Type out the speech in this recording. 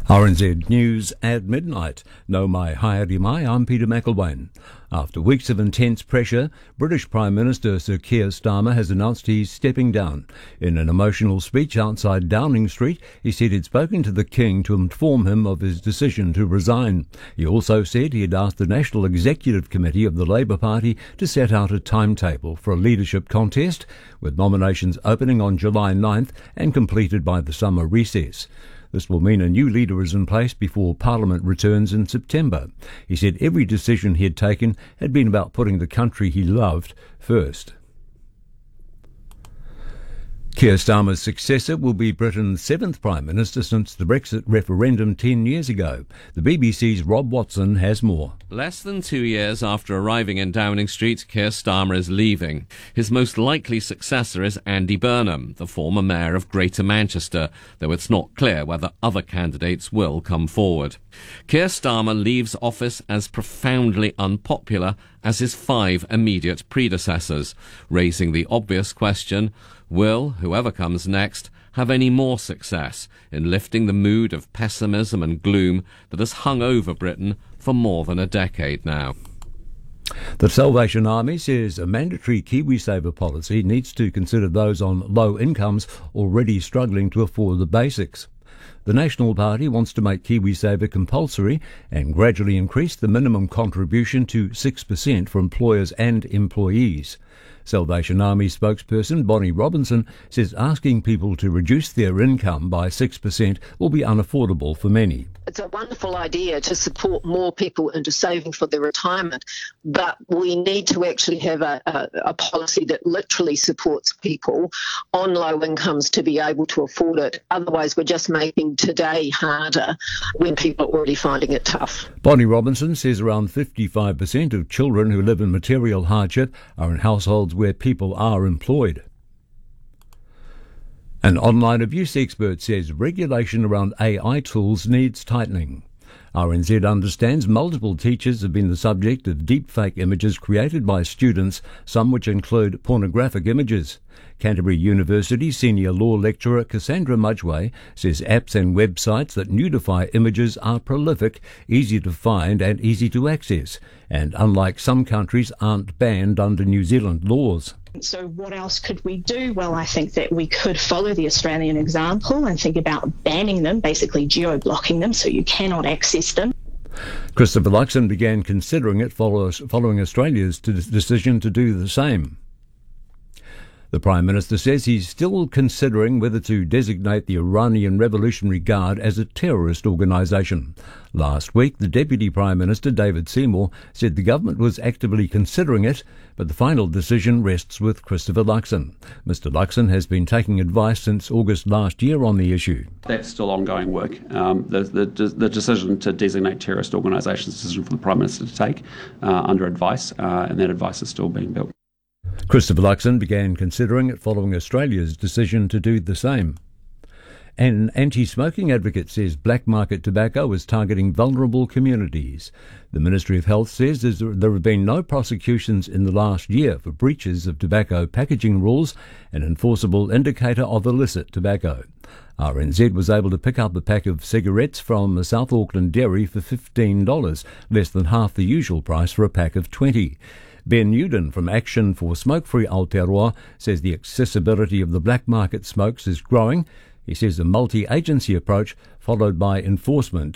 RNZ News at midnight. No mai haere mai, I'm Peter McElwain. After weeks of intense pressure, British Prime Minister Sir Keir Starmer has announced he's stepping down. In an emotional speech outside Downing Street, he said he'd spoken to the King to inform him of his decision to resign. He also said he had asked the National Executive Committee of the Labour Party to set out a timetable for a leadership contest, with nominations opening on July 9th and completed by the summer recess. This will mean a new leader is in place before Parliament returns in September. He said every decision he had taken had been about putting the country he loved first. Keir Starmer's successor will be Britain's seventh Prime Minister since the Brexit referendum 10 years ago. The BBC's Rob Watson has more. Less than 2 years after arriving in Downing Street, Keir Starmer is leaving. His most likely successor is Andy Burnham, the former mayor of Greater Manchester, though it's not clear whether other candidates will come forward. Keir Starmer leaves office as profoundly unpopular as his 5 immediate predecessors, raising the obvious question: will whoever comes next have any more success in lifting the mood of pessimism and gloom that has hung over Britain for more than a decade now? The Salvation Army says a mandatory KiwiSaver policy needs to consider those on low incomes already struggling to afford the basics. The National Party wants to make KiwiSaver compulsory and gradually increase the minimum contribution to 6% for employers and employees. Salvation Army spokesperson Bonnie Robinson says asking people to reduce their income by 6% will be unaffordable for many. It's a wonderful idea to support more people into saving for their retirement, but we need to actually have a policy that literally supports people on low incomes to be able to afford it. Otherwise, we're just making today harder when people are already finding it tough. Bonnie Robinson says around 55% of children who live in material hardship are in households where people are employed. An online abuse expert says regulation around AI tools needs tightening. RNZ understands multiple teachers have been the subject of deepfake images created by students, some which include pornographic images. Canterbury University senior law lecturer Cassandra Mudgway says apps and websites that nudify images are prolific, easy to find and easy to access, and unlike some countries aren't banned under New Zealand laws. So what else could we do? Well, I think that we could follow the Australian example and think about banning them, basically geo-blocking them so you cannot access them. Christopher Luxon began considering it following Australia's decision to do the same. The Prime Minister says he's still considering whether to designate the Iranian Revolutionary Guard as a terrorist organisation. Last week, the Deputy Prime Minister, David Seymour, said the government was actively considering it, but the final decision rests with Christopher Luxon. Mr Luxon has been taking advice since August last year on the issue. That's still ongoing work. The decision to designate terrorist organisations is a decision for the Prime Minister to take under advice, and that advice is still being built. Christopher Luxon began considering it following Australia's decision to do the same. An anti-smoking advocate says black market tobacco is targeting vulnerable communities. The Ministry of Health says there have been no prosecutions in the last year for breaches of tobacco packaging rules, an enforceable indicator of illicit tobacco. RNZ was able to pick up a pack of cigarettes from a South Auckland dairy for $15, less than half the usual price for a pack of 20. Ben Newden from Action for Smoke-Free Aotearoa says the accessibility of the black market smokes is growing. He says a multi-agency approach followed by enforcement